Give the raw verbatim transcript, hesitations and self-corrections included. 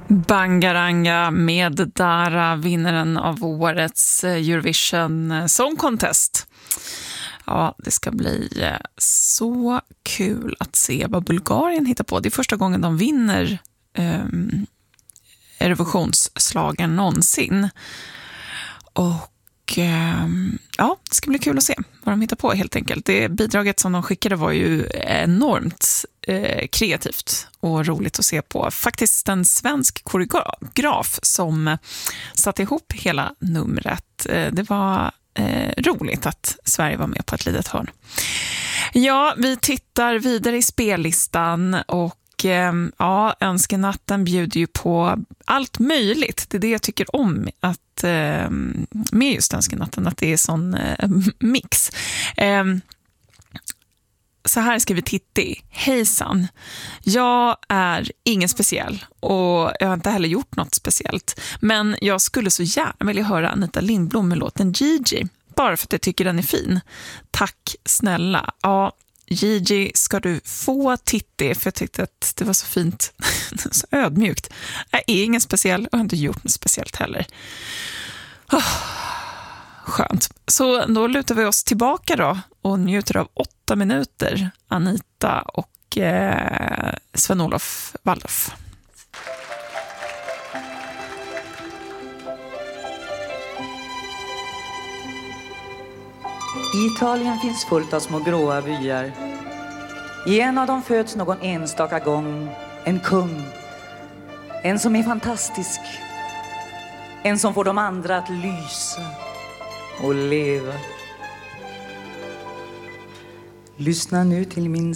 Bangaranga med Dara, vinnaren av årets Eurovision Song Contest. Ja, det ska bli så kul att se vad Bulgarien hittar på. Det är första gången de vinner um, Eurovisionsslagen någonsin. Och um, ja, det ska bli kul att se vad de hittar på helt enkelt. Det bidraget som de skickade var ju enormt eh, kreativt och roligt att se på. Faktiskt en svensk koreograf som satte ihop hela numret. Eh, det var eh, roligt att Sverige var med på ett litet hörn. Ja, vi tittar vidare i spellistan och ja, önskenatten bjuder ju på allt möjligt. Det är det jag tycker om att, med just önskenatten, att det är sån mix. Så här skriver Titti: hejsan, jag är ingen speciell och jag har inte heller gjort något speciellt, men jag skulle så gärna vilja höra Anita Lindblom med låten Gigi, bara för att jag tycker den är fin. Tack snälla. Ja, Gigi ska du få, Titti, för jag tyckte att det var så fint. Så ödmjukt. Jag är ingen speciell och har inte gjort något speciellt heller. Oh, skönt. Så då lutar vi oss tillbaka då och njuter av åtta minuter Anita och eh, Sven-Olof Waldorf. I Italien finns fullt av små gråa byar. I en av dem föds någon enstaka gång en kung. En som är fantastisk. En som får de andra att lysa och leva. Lyssna nu till min